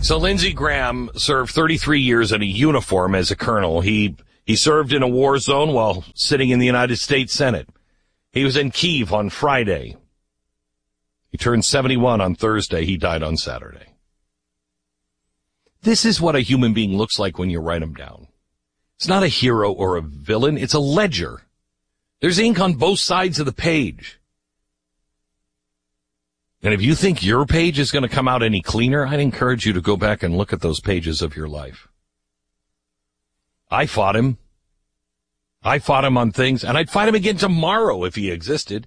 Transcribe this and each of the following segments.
So Lindsey Graham served 33 years in a uniform as a colonel. He served in a war zone while sitting in the United States Senate. He was in Kyiv on Friday. He turned 71 on Thursday. He died on Saturday. This is what a human being looks like when you write him down. It's not a hero or a villain. It's a ledger. There's ink on both sides of the page. And if you think your page is going to come out any cleaner, I'd encourage you to go back and look at those pages of your life. I fought him. I fought him on things, and I'd fight him again tomorrow if he existed.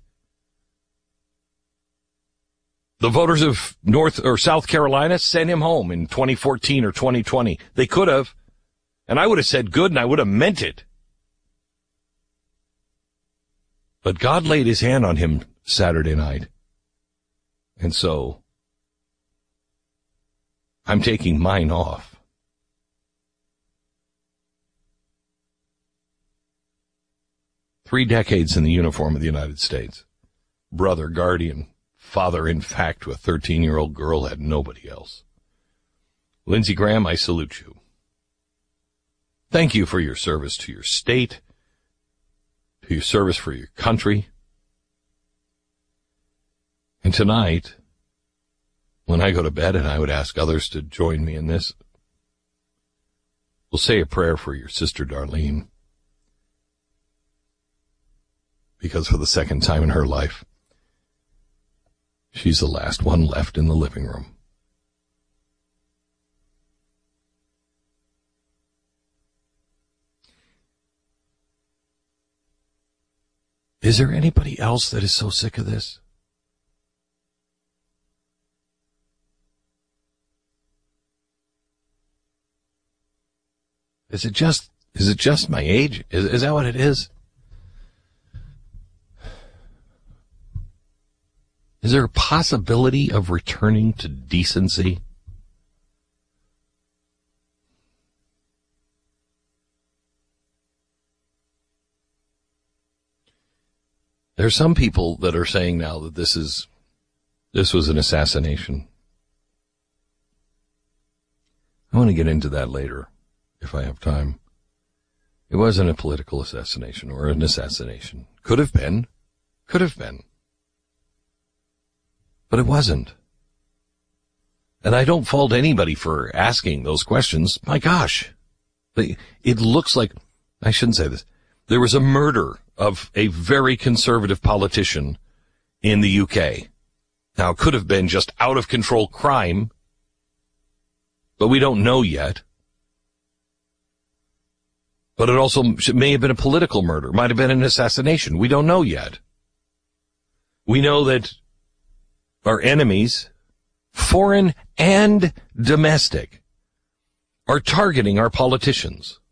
The voters of North or South Carolina sent him home in 2014 or 2020. They could have, and I would have said good, and I would have meant it. But God laid his hand on him Saturday night. And so, I'm taking mine off. Three decades in the uniform of the United States. Brother, guardian, father, in fact, to a 13-year-old girl, had nobody else. Lindsey Graham, I salute you. Thank you for your service to your state, to your service for your country. And tonight, when I go to bed, and I would ask others to join me in this, we'll say a prayer for your sister Darlene. Because for the second time in her life, she's the last one left in the living room. Is there anybody else that is so sick of this? Is it just my age? Is that what it is? Is there a possibility of returning to decency? There are some people that are saying now that this was an assassination. I want to get into that later, if I have time. It wasn't a political assassination or an assassination. Could have been. But it wasn't. And I don't fault anybody for asking those questions. My gosh. It looks like, I shouldn't say this, there was a murder of a very conservative politician in the UK. Now, it could have been just out-of-control crime, but we don't know yet. But it also may have been a political murder, might have been an assassination. We don't know yet. We know that our enemies, foreign and domestic, are targeting our politicians.